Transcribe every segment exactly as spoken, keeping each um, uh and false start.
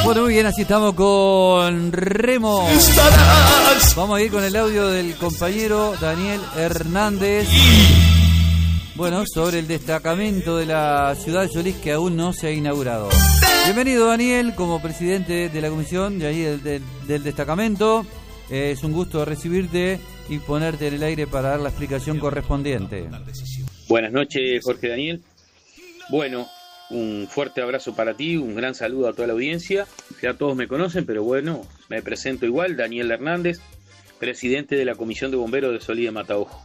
Bueno, muy bien, así estamos con Remo. Vamos a ir con el audio del compañero Daniel Hernández. Bueno, sobre el destacamento de la ciudad de Solís que aún no se ha inaugurado. Bienvenido, Daniel, como presidente de la comisión de ahí del, del, del destacamento. Eh, es un gusto recibirte y ponerte en el aire para dar la explicación correspondiente. Buenas noches, Jorge Daniel. Bueno, un fuerte abrazo para ti, un gran saludo a toda la audiencia. Ya todos me conocen, pero bueno, me presento igual, Daniel Hernández, presidente de la Comisión de Bomberos de Solís de Mataojo.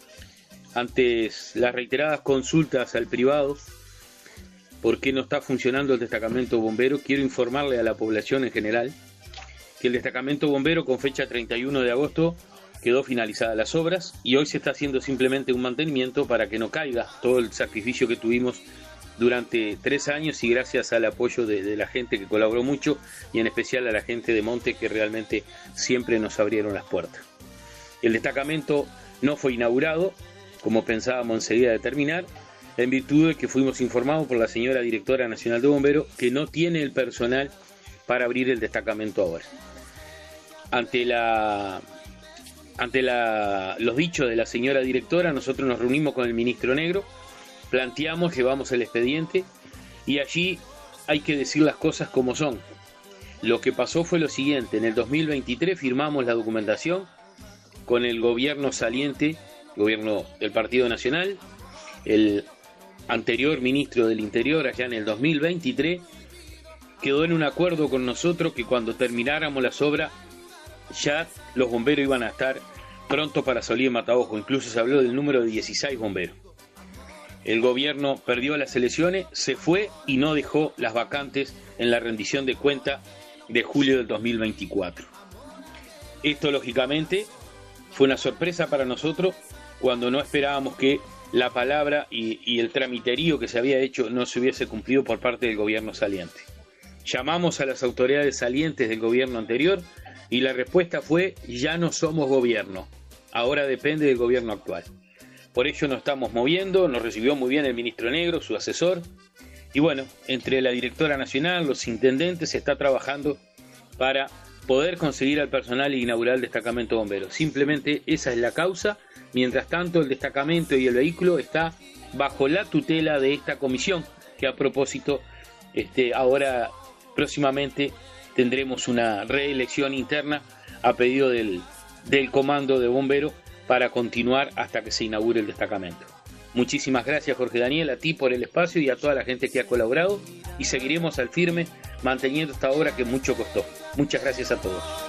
Ante las reiteradas consultas al privado por qué no está funcionando el destacamento bombero, quiero informarle a la población en general que el destacamento bombero con fecha treinta y uno de agosto quedó finalizadas las obras y hoy se está haciendo simplemente un mantenimiento para que no caiga todo el sacrificio que tuvimos durante tres años y gracias al apoyo de, de la gente que colaboró mucho y en especial a la gente de Monte que realmente siempre nos abrieron las puertas. El destacamento no fue inaugurado como pensábamos enseguida de terminar, en virtud de que fuimos informados por la señora directora nacional de bomberos que no tiene el personal para abrir el destacamento ahora. Ante la ante la, los dichos de la señora directora, nosotros nos reunimos con el ministro Negro, planteamos, llevamos el expediente y allí hay que decir las cosas como son. Lo que pasó fue lo siguiente: en el dos mil veintitrés firmamos la documentación con el gobierno saliente, gobierno del Partido Nacional, el anterior ministro del Interior allá en el dos mil veintitrés quedó en un acuerdo con nosotros que cuando termináramos las obras ya los bomberos iban a estar prontos para Solís de Mataojo. Incluso se habló del número de dieciséis bomberos. El gobierno perdió las elecciones, se fue y no dejó las vacantes en la rendición de cuenta de julio del dos mil veinticuatro. Esto lógicamente fue una sorpresa para nosotros cuando no esperábamos que la palabra y, y el tramiterío que se había hecho no se hubiese cumplido por parte del gobierno saliente. Llamamos a las autoridades salientes del gobierno anterior y la respuesta fue: ya no somos gobierno, ahora depende del gobierno actual. Por ello nos estamos moviendo, nos recibió muy bien el ministro Negro, su asesor, y bueno, entre la directora nacional, los intendentes, se está trabajando para poder conseguir al personal e inaugurar el destacamento bombero. Simplemente esa es la causa. Mientras tanto, el destacamento y el vehículo está bajo la tutela de esta comisión, que a propósito, este, ahora próximamente tendremos una reelección interna a pedido del, del comando de bomberos para continuar hasta que se inaugure el destacamento. Muchísimas gracias, Jorge Daniel, a ti por el espacio y a toda la gente que ha colaborado, y seguiremos al firme manteniendo esta obra que mucho costó. Muchas gracias a todos.